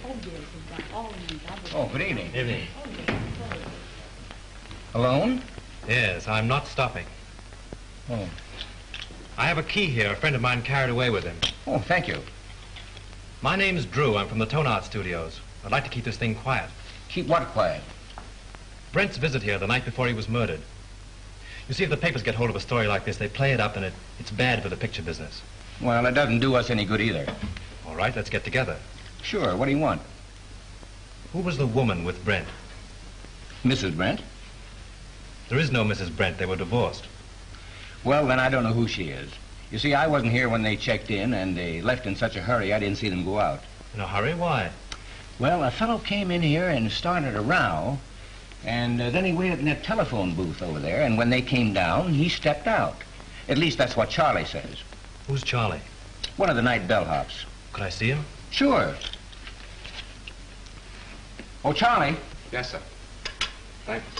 Oh, good evening. Evening. Alone? Yes, I'm not stopping. Oh. I have a key here. A friend of mine carried away with him. Oh, thank you. My name's Drew. I'm from the Tone Art Studios. I'd like to keep this thing quiet. Keep what quiet? Brent's visit here the night before he was murdered. You see, if the papers get hold of a story like this, they play it up, and it's bad for the picture business. Well, it doesn't do us any good either. All right, let's get together. Sure, what do you want? Who was the woman with Brent? Mrs. Brent? There is no Mrs. Brent. They were divorced. Well, then I don't know who she is. You see, I wasn't here when they checked in, and they left in such a hurry I didn't see them go out. In a hurry? Why? Well, a fellow came in here and started a row, and then he waited in that telephone booth over there, and when they came down, he stepped out. At least that's what Charlie says. Who's Charlie? One of the night bellhops. Could I see him? Sure. Oh, Charlie. Yes, sir. Thank you.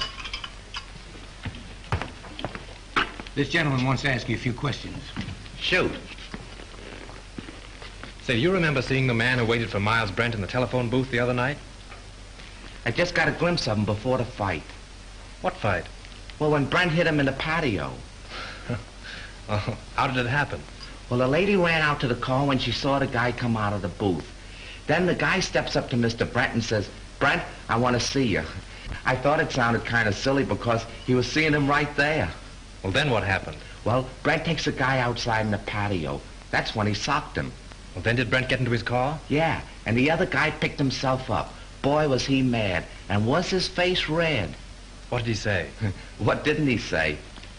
This gentleman wants to ask you a few questions. Shoot. Say, do you remember seeing the man who waited for Miles Brent in the telephone booth the other night? I just got a glimpse of him before the fight. What fight? Well, when Brent hit him in the patio. Oh, how did it happen? Well, the lady ran out to the car when she saw the guy come out of the booth. Then the guy steps up to Mr. Brent and says, "Brent, I want to see you." I thought it sounded kind of silly because he was seeing him right there. Well, then what happened? Well, Brent takes the guy outside in the patio. That's when he socked him. Well, then did Brent get into his car? Yeah, and the other guy picked himself up. Boy, was he mad. And was his face red. What did he say? What didn't he say?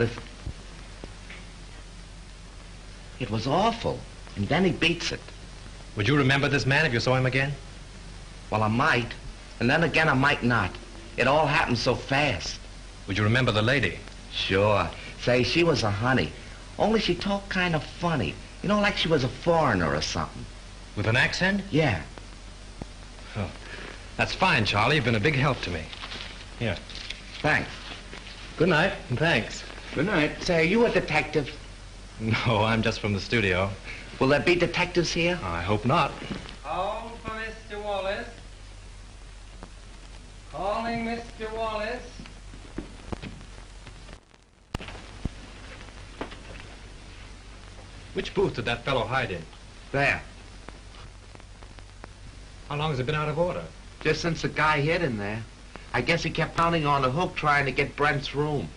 It was awful. And then he beats it. Would you remember this man if you saw him again? Well, I might. And then again, I might not. It all happened so fast. Would you remember the lady? Sure. Say, she was a honey. Only she talked kind of funny. You know, like she was a foreigner or something. With an accent? Yeah. Oh, that's fine, Charlie. You've been a big help to me. Here. Thanks. Good night, and thanks. Good night. Say, are you a detective? No, I'm just from the studio. Will there be detectives here? I hope not. Call for Mr. Wallace. Calling Mr. Wallace. Which booth did that fellow hide in? There. How long has it been out of order? Just since the guy hit in there. I guess he kept pounding on the hook trying to get Brent's room.